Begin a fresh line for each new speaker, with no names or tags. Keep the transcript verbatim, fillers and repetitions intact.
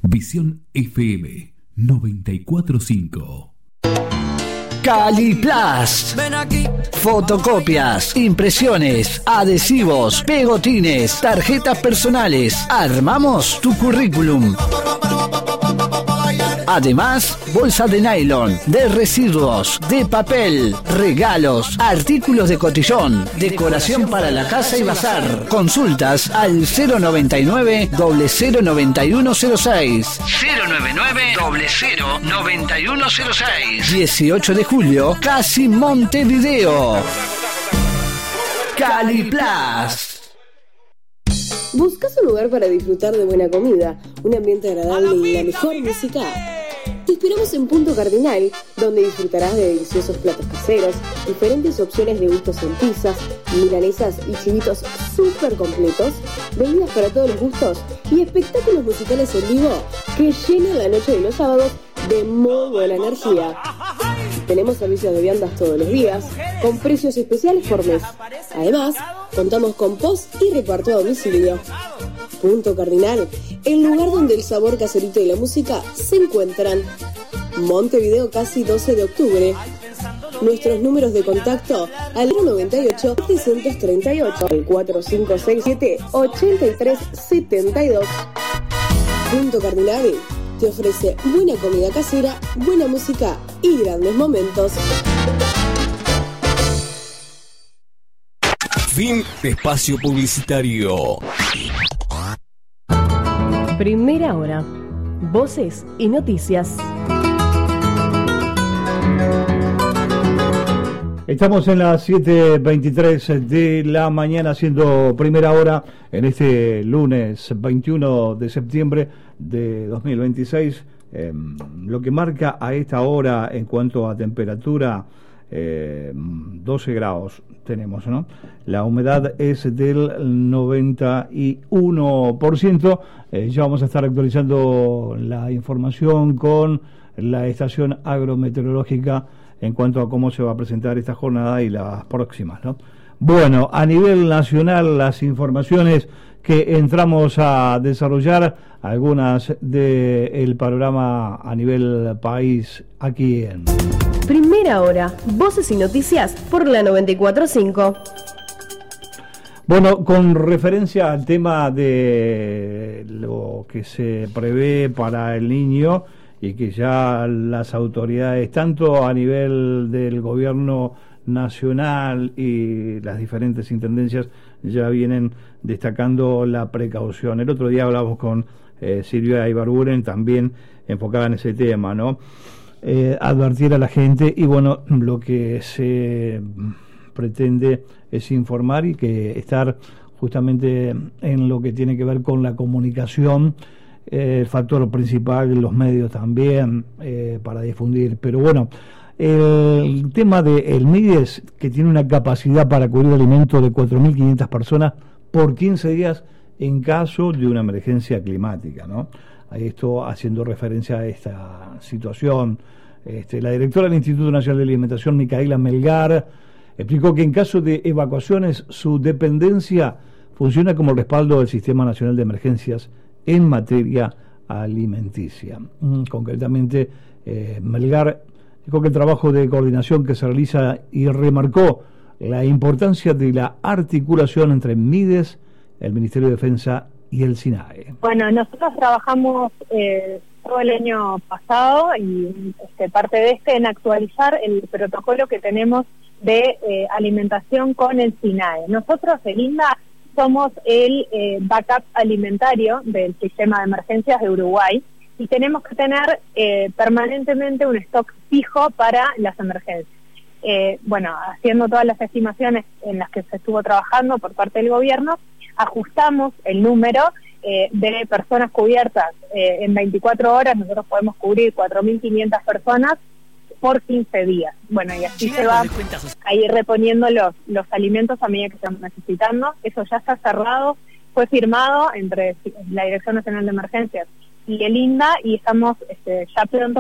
Visión F M noventa y cuatro punto cinco.
Caliplas. Fotocopias, impresiones, adhesivos, pegotines, tarjetas personales. Armamos tu currículum. Además, bolsa de nylon, de residuos, de papel, regalos, artículos de cotillón, decoración para la casa y bazar. Consultas al cero noventa y nueve, cero cero noventa y uno cero seis. cero noventa y nueve, cero cero noventa y uno cero seis. dieciocho de julio, Casi Montevideo. Caliplas.
¿Buscas un lugar para disfrutar de buena comida, un ambiente agradable y la mejor música? Te esperamos en Punto Cardinal, donde disfrutarás de deliciosos platos caseros, diferentes opciones de gustos en pizzas, milanesas y chivitos súper completos, bebidas para todos los gustos y espectáculos musicales en vivo que llenan la noche de los sábados de muy buena energía. Tenemos servicios de viandas todos los días, con precios especiales por mes. Además, contamos con post y reparto a domicilio. Punto Cardinal, el lugar donde el sabor caserito y la música se encuentran. Montevideo, Casi doce de octubre. Nuestros números de contacto al noventa y ocho, setecientos treinta y ocho, al cuatro cinco seis siete, ochenta y tres setenta y dos. Punto Cardinal te ofrece buena comida casera, buena música y grandes momentos.
Fin de espacio publicitario.
Primera hora. Voces y noticias.
Estamos en las siete veintitrés de la mañana haciendo primera hora en este lunes veintiuno de septiembre de dos mil veintiséis. Eh, lo que marca a esta hora en cuanto a temperatura, eh, doce grados tenemos, ¿no? La humedad es del noventa y uno por ciento. Eh, ya vamos a estar actualizando la información con la estación agrometeorológica en cuanto a cómo se va a presentar esta jornada y las próximas, ¿no? Bueno, a nivel nacional, las informaciones que entramos a desarrollar, algunas del panorama a nivel país aquí en
Primera hora, voces y noticias por la noventa y cuatro punto cinco.
Bueno, con referencia al tema de lo que se prevé para el niño y que ya las autoridades, tanto a nivel del gobierno nacional y las diferentes intendencias, ya vienen destacando la precaución. El otro día hablamos con eh, Silvia Ibarburen, también enfocada en ese tema, ¿no? Eh, advertir a la gente, y bueno, lo que se pretende es informar y que estar justamente en lo que tiene que ver con la comunicación, eh, el factor principal, los medios también, eh, para difundir. Pero bueno, el tema del MIDES, que tiene una capacidad para cubrir alimentos de cuatro mil quinientas personas por quince días en caso de una emergencia climática, ¿no? Esto haciendo referencia a esta situación. Este, la directora del Instituto Nacional de Alimentación, Micaela Melgar, explicó que en caso de evacuaciones su dependencia funciona como respaldo del Sistema Nacional de Emergencias en materia alimenticia. Mm, concretamente, eh, Melgar dijo que el trabajo de coordinación que se realiza, y remarcó la importancia de la articulación entre MIDES, el Ministerio de Defensa y el SINAE.
Bueno, nosotros trabajamos eh, todo el año pasado y este, parte de este en actualizar el protocolo que tenemos de eh, alimentación con el SINAE. Nosotros, el INDA, somos el eh, backup alimentario del sistema de emergencias de Uruguay y tenemos que tener eh, permanentemente un stock fijo para las emergencias. Eh, bueno, haciendo todas las estimaciones en las que se estuvo trabajando por parte del gobierno, ajustamos el número eh, de personas cubiertas. Eh, en veinticuatro horas nosotros podemos cubrir cuatro mil quinientas personas por quince días. Bueno, y así se va a ir reponiendo los, los alimentos a medida que estamos necesitando. Eso ya está cerrado, fue firmado entre la Dirección Nacional de Emergencias y el INDA, y estamos este, ya pronto